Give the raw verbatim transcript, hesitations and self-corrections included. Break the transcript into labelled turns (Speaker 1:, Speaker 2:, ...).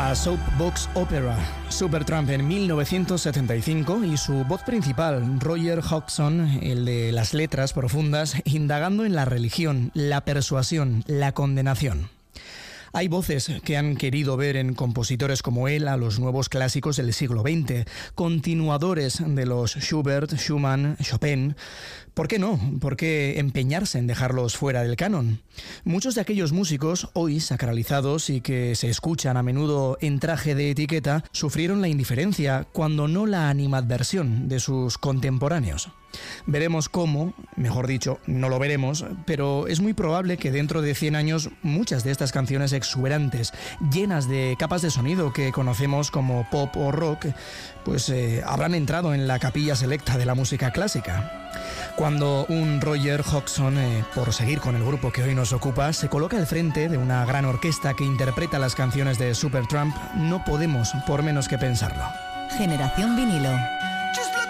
Speaker 1: A Soapbox Opera, Supertramp en mil novecientos setenta y cinco, y su voz principal, Roger Hodgson, el de las letras profundas, indagando en la religión, la persuasión, la condenación. Hay voces que han querido ver en compositores como él a los nuevos clásicos del siglo veinte, continuadores de los Schubert, Schumann, Chopin. ¿Por qué no? ¿Por qué empeñarse en dejarlos fuera del canon? Muchos de aquellos músicos, hoy sacralizados y que se escuchan a menudo en traje de etiqueta, sufrieron la indiferencia, cuando no la animadversión, de sus contemporáneos. Veremos cómo, mejor dicho, no lo veremos, pero es muy probable que dentro de cien años muchas de estas canciones exuberantes, llenas de capas de sonido que conocemos como pop o rock, pues eh, habrán entrado en la capilla selecta de la música clásica. Cuando un Roger Hodgson, eh, por seguir con el grupo que hoy nos ocupa, se coloca al frente de una gran orquesta que interpreta las canciones de Supertramp, no podemos por menos que pensarlo.
Speaker 2: Generación Vinilo.